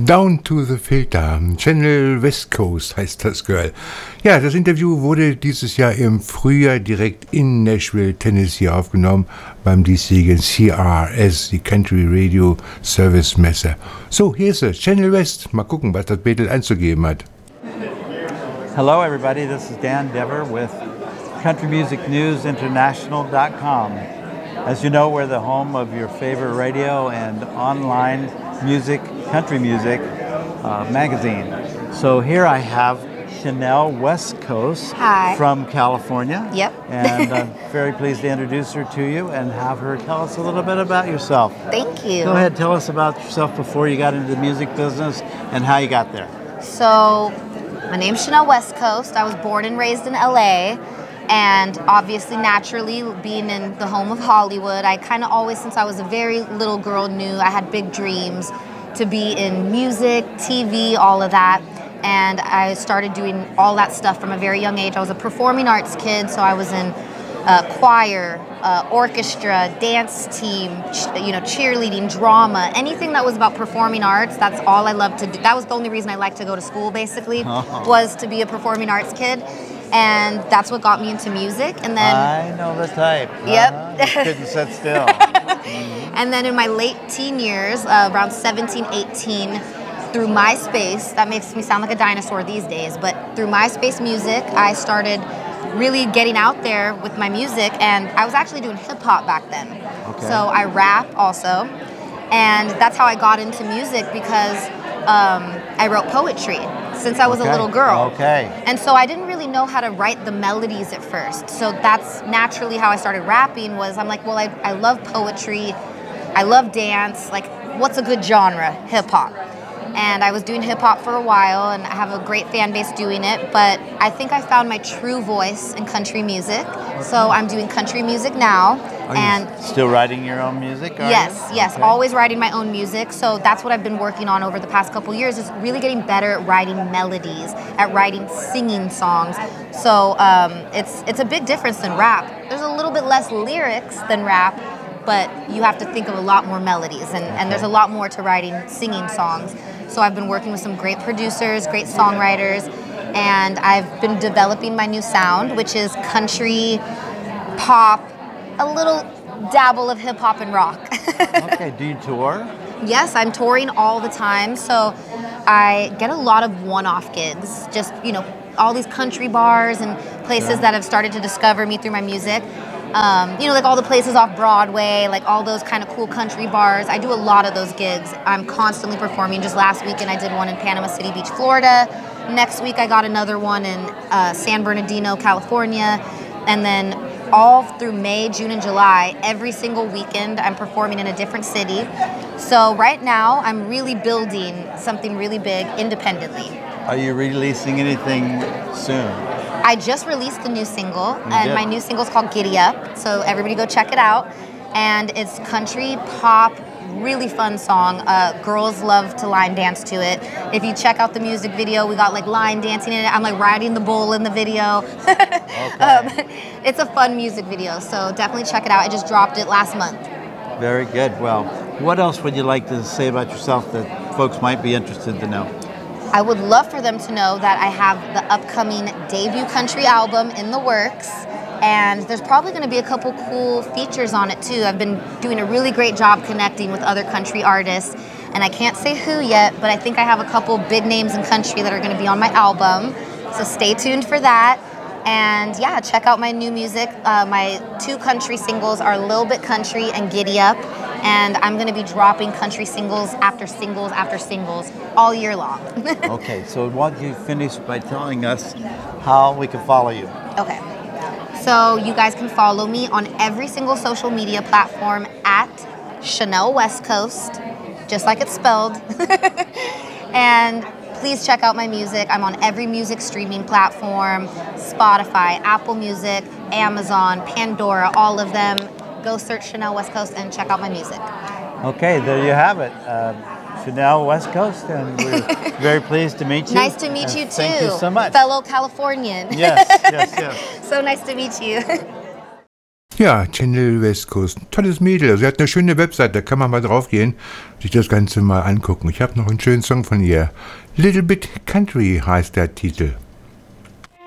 Down to the Filter, Channel West Coast heißt das Girl. Ja, das Interview wurde dieses Jahr im Frühjahr direkt in Nashville, Tennessee aufgenommen, beim diesjährigen CRS, die Country Radio Service Messe. So, hier ist es, Channel West. Mal gucken, was das Mädel einzugeben hat. Hello everybody, this is Dan Dever with CountryMusicNewsInternational.com. As you know, we're the home of your favorite radio and online music, country music magazine. So here I have Chanel West Coast. Hi. From California. Yep. And I'm very pleased to introduce her to you and have her tell us a little bit about yourself. Thank you. Go ahead, tell us about yourself before you got into the music business and how you got there. So, my name's Chanel West Coast. I was born and raised in LA. And obviously, naturally, being in the home of Hollywood, I kind of always, since I was a very little girl, knew I had big dreams to be in music, TV, all of that. And I started doing all that stuff from a very young age. I was a performing arts kid, so I was in choir, orchestra, dance team, cheerleading, drama, anything that was about performing arts. That's all I loved to do. That was the only reason I liked to go to school, basically, was to be a performing arts kid. And that's what got me into music. And then I know the type. Yep. You couldn't sit still. And then in my late teen years, around 17, 18, through MySpace, that makes me sound like a dinosaur these days, but through MySpace Music, I started really getting out there with my music, and I was actually doing hip-hop back then. Okay. So I rap also, and that's how I got into music because I wrote poetry since I was a little girl. Okay. And so I didn't really know how to write the melodies at first. So that's naturally how I started rapping was I'm like, well, I love poetry. I love dance. Like, what's a good genre? Hip-hop. And I was doing hip-hop for a while, and I have a great fan base doing it. But I think I found my true voice in country music. So I'm doing country music now. Are you still writing your own music? Yes, Okay. always writing my own music. So that's what I've been working on over the past couple years is really getting better at writing melodies, at writing singing songs. So it's a big difference than rap. There's a little bit less lyrics than rap, but you have to think of a lot more melodies, and there's a lot more to writing singing songs. So I've been working with some great producers, great songwriters, and I've been developing my new sound, which is country, pop, a little dabble of hip-hop and rock. Okay, do you tour? Yes, I'm touring all the time, so I get a lot of one-off gigs, just, all these country bars and places that have started to discover me through my music. Like all the places off Broadway, like all those kind of cool country bars. I do a lot of those gigs. I'm constantly performing. Just last weekend I did one in Panama City Beach, Florida. Next week I got another one in San Bernardino, California. And then all through May, June, and July, every single weekend I'm performing in a different city. So right now I'm really building something really big independently. Are you releasing anything soon? I just released a new single, and my new single is called Giddy Up, so everybody go check it out. And it's country, pop, really fun song. Girls love to line dance to it. If you check out the music video, we got like line dancing in it. I'm like riding the bull in the video. It's a fun music video, so definitely check it out. I just dropped it last month. Very good. Well, what else would you like to say about yourself that folks might be interested to know? I would love for them to know that I have the upcoming debut country album in the works, and there's probably going to be a couple cool features on it too. I've been doing a really great job connecting with other country artists, and I can't say who yet, but I think I have a couple big names in country that are going to be on my album, so stay tuned for that. And yeah, check out my new music. My two country singles are Lil Bit Country and Giddy Up. And I'm going to be dropping country singles after singles after singles all year long. Okay, so why don't you finish by telling us how we can follow you? Okay. So you guys can follow me on every single social media platform at Chanel West Coast, just like it's spelled. And please check out my music. I'm on every music streaming platform, Spotify, Apple Music, Amazon, Pandora, all of them. Go search Chanel West Coast and check out my music. Okay, there you have it. Chanel West Coast, and we're very pleased to meet you. Nice to meet you too. Thank you so much. Fellow Californian. Yes. So nice to meet you. Ja, Channel West Coast. Tolles Mädel. Sie hat eine schöne Website, da kann man mal draufgehen, sich das Ganze mal angucken. Ich habe noch einen schönen Song von ihr. Little Bit Country heißt der Titel.